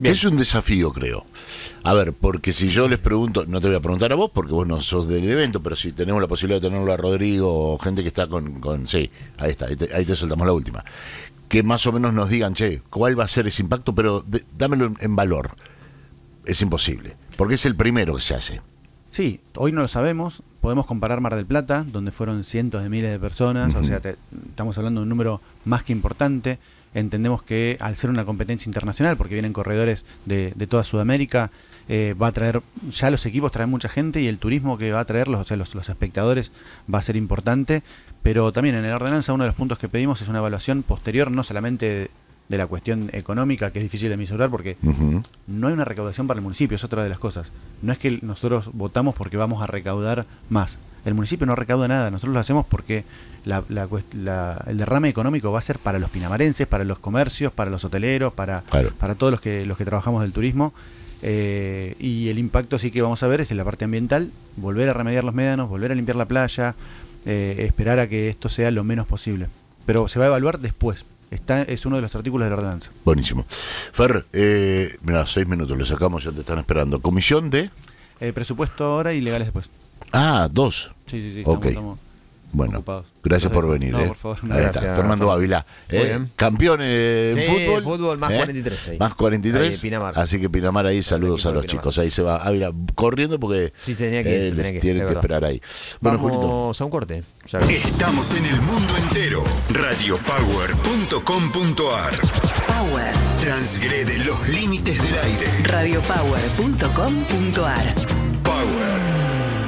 Que es un desafío, creo. A ver, porque si yo les pregunto, no te voy a preguntar a vos porque vos no sos del evento, pero si tenemos la posibilidad de tenerlo a Rodrigo o gente que está con sí, ahí está, ahí te soltamos la última. Que más o menos nos digan, che, ¿cuál va a ser ese impacto? Pero dámelo en valor. Es imposible, porque es el primero que se hace. Sí, hoy no lo sabemos. Podemos comparar Mar del Plata, donde fueron cientos de miles de personas. O sea, estamos hablando de un número más que importante. Entendemos que al ser una competencia internacional, porque vienen corredores de toda Sudamérica, va a traer, ya los equipos traen mucha gente y el turismo que va a traer, los espectadores, va a ser importante. Pero también en la ordenanza uno de los puntos que pedimos es una evaluación posterior, no solamente de la cuestión económica, que es difícil de mesurar porque no hay una recaudación para el municipio, es otra de las cosas. No es que nosotros votamos porque vamos a recaudar más. El municipio no recauda nada, nosotros lo hacemos porque el derrame económico va a ser para los pinamarenses, para los comercios, para los hoteleros, para todos los que trabajamos del turismo. Y el impacto sí que vamos a ver es en la parte ambiental, volver a remediar los médanos, volver a limpiar la playa, esperar a que esto sea lo menos posible. Pero se va a evaluar después. Es uno de los artículos de la ordenanza. Buenísimo. Fer, mira, 6 minutos le sacamos, ya te están esperando. Comisión de... presupuesto ahora y legales después. 2. Sí, ok. Estamos bueno, ocupados. Gracias por venir. No, por favor. Ahí Gracias, está, Fernando Ávila. Campeón en fútbol. Fútbol más 43. Sí. Más 43. Ahí, Pinamar. Así que Pinamar ahí, saludos a los chicos. Ahí se va Ávila corriendo porque sí, tenía que tienen que esperar ahí. Bueno, vamos a un corte. Estamos en el mundo entero. Radiopower.com.ar. Power. Transgrede los límites del aire. Radiopower.com.ar. Power.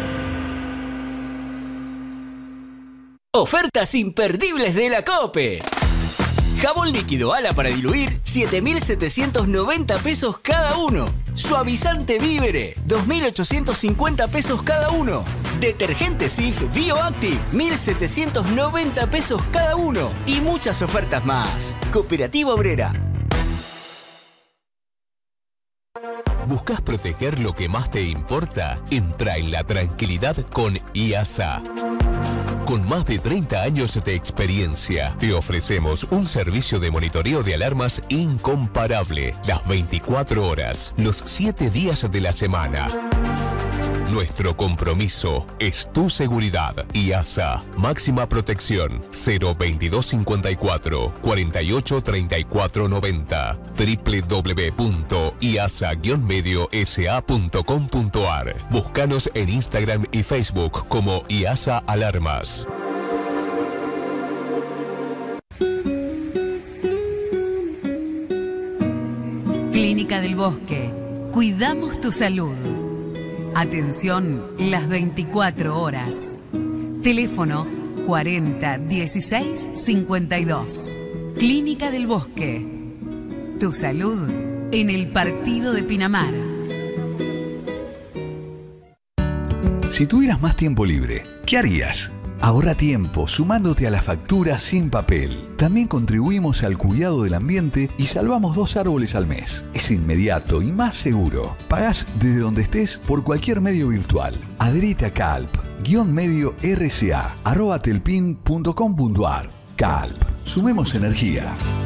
Ofertas imperdibles de la COPE. Jabón líquido ala para diluir, 7.790 pesos cada uno. Suavizante Vívere, 2.850 pesos cada uno. Detergente Cif Bioactive, 1.790 pesos cada uno. Y muchas ofertas más. Cooperativa Obrera. ¿Buscas proteger lo que más te importa? Entra en la tranquilidad con IASA. Con más de 30 años de experiencia, te ofrecemos un servicio de monitoreo de alarmas incomparable. Las 24 horas, los 7 días de la semana. Nuestro compromiso es tu seguridad. IASA, máxima protección, 02254 48 34 90, www.iasa-mediosa.com.ar. Búscanos en Instagram y Facebook como IASA Alarmas. Clínica del Bosque. Cuidamos tu salud. Atención las 24 horas. Teléfono 40 16 52. Clínica del Bosque. Tu salud en el partido de Pinamar. Si tuvieras más tiempo libre, ¿qué harías? Ahorra tiempo sumándote a las facturas sin papel. También contribuimos al cuidado del ambiente y salvamos 2 árboles al mes. Es inmediato y más seguro. Pagás desde donde estés por cualquier medio virtual. Adherite a Calp, _medio RCA, @telpin.com.ar. Calp, sumemos energía.